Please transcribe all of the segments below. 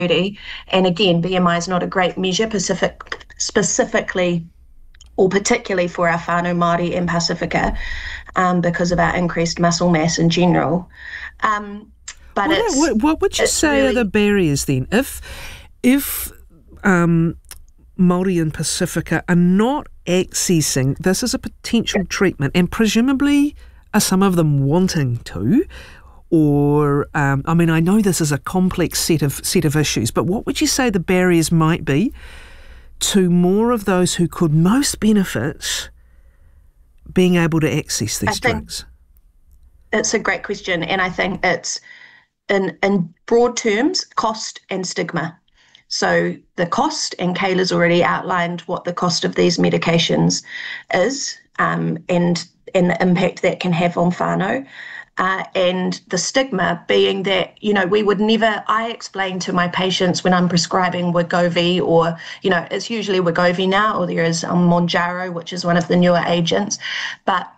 And again, BMI is not a great measure specifically or particularly for our whānau Māori and Pacifica, because of our increased muscle mass in general. But what would you say are the barriers then? If Māori and Pacifica are not accessing this as a potential treatment, and presumably are some of them wanting to, or I know this is a complex set of issues, but what would you say the barriers might be to more of those who could most benefit being able to access these drugs? It's a great question, and I think it's, in broad terms, cost and stigma. So the cost, and Kayla's already outlined what the cost of these medications is, and the impact that can have on whānau. And the stigma being that, we would never, I explain to my patients when I'm prescribing Wegovy, or, it's usually Wegovy now, or there is Mounjaro, which is one of the newer agents. But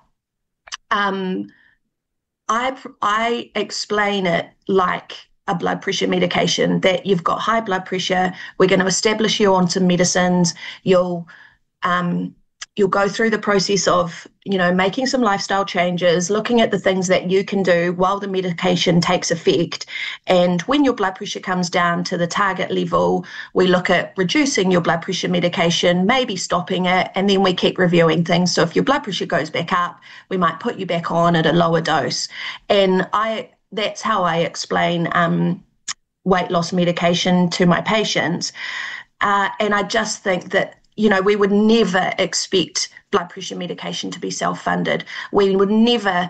I explain it like a blood pressure medication, that you've got high blood pressure, we're going to establish you on some medicines, you'll go through the process of, making some lifestyle changes, looking at the things that you can do while the medication takes effect. And when your blood pressure comes down to the target level, we look at reducing your blood pressure medication, maybe stopping it, and then we keep reviewing things. So if your blood pressure goes back up, we might put you back on at a lower dose. And that's how I explain weight loss medication to my patients. And I just think that, we would never expect blood pressure medication to be self-funded. We would never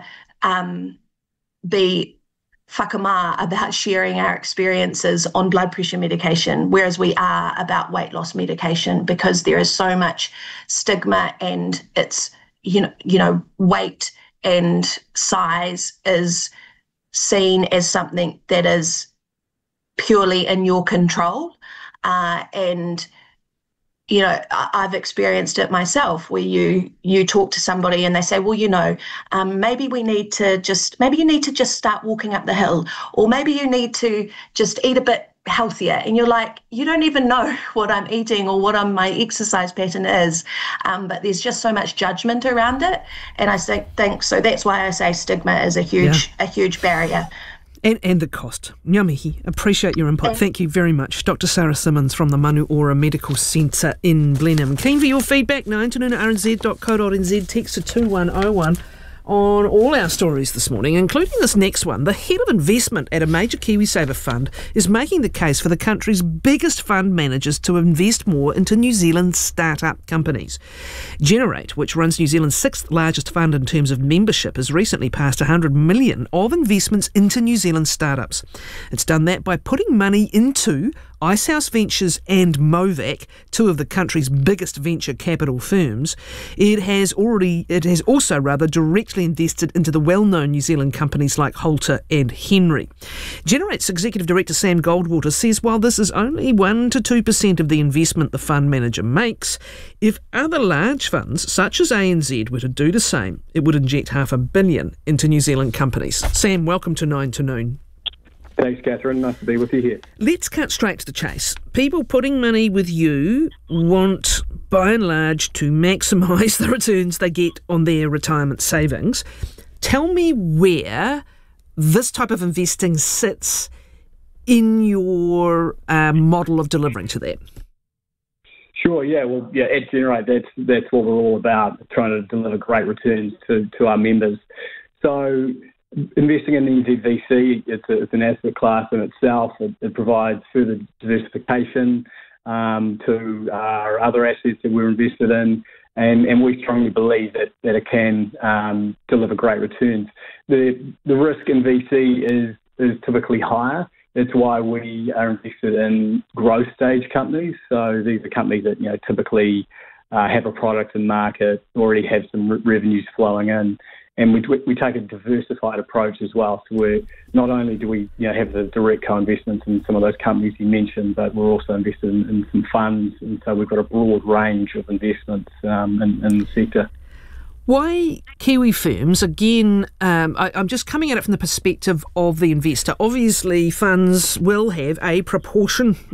be whakamā about sharing our experiences on blood pressure medication, whereas we are about weight loss medication, because there is so much stigma, and it's, weight and size is seen as something that is purely in your control. And I've experienced it myself, where you talk to somebody and they say, well, maybe you need to just start walking up the hill, or maybe you need to just eat a bit healthier. And you're like, you don't even know what I'm eating or what my exercise pattern is. But there's just so much judgment around it. And I think so. That's why I say stigma is a huge barrier. And the cost. Ngā mihi. Appreciate your input. Thank you very much. Dr. Sarah Simmons from the Manu Ora Medical Centre in Blenheim. Keen for your feedback, 920rnz.co.nz, text to 2101 on all our stories this morning, including this next one. The head of investment at a major KiwiSaver fund is making the case for the country's biggest fund managers to invest more into New Zealand start-up companies. Generate, which runs New Zealand's sixth largest fund in terms of membership, has recently passed 100 million of investments into New Zealand startups. It's done that by putting money into Icehouse Ventures and Movac, two of the country's biggest venture capital firms. It has also directly invested into the well-known New Zealand companies like Holter and Henry. Generate's Executive Director Sam Goldwater says while this is only 1 to 2% of the investment the fund manager makes, if other large funds such as ANZ were to do the same, it would inject $500 million into New Zealand companies. Sam, welcome to 9 to Noon. Thanks, Catherine. Nice to be with you here. Let's cut straight to the chase. People putting money with you want, by and large, to maximise the returns they get on their retirement savings. Tell me where this type of investing sits in your model of delivering to that. Sure, yeah. Well, yeah, at Generate, that's what we're all about, trying to deliver great returns to our members. So investing in NZVC, it's an asset class in itself. It provides further diversification to our other assets that we're invested in, and we strongly believe that it can deliver great returns. The risk in VC is typically higher. That's why we are invested in growth stage companies. So these are companies that typically have a product in market, already have some revenues flowing in. And we take a diversified approach as well. So we're not only do we have the direct co-investments in some of those companies you mentioned, but we're also invested in some funds, and so we've got a broad range of investments in the sector. Why Kiwi firms, again, I'm just coming at it from the perspective of the investor. Obviously, funds will have a proportion